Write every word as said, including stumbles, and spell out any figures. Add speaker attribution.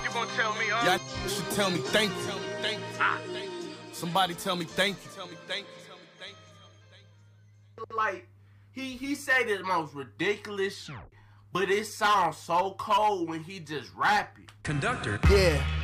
Speaker 1: you gonna tell me, huh?
Speaker 2: Y'all should tell me thank you. Tell me thank you. Ah. Somebody tell me thank you. Tell me thank you. Tell me thank you.
Speaker 3: Like, he he say the most ridiculous shit, but it sounds so cold when he just rap it.
Speaker 4: Conductor.
Speaker 5: Yeah.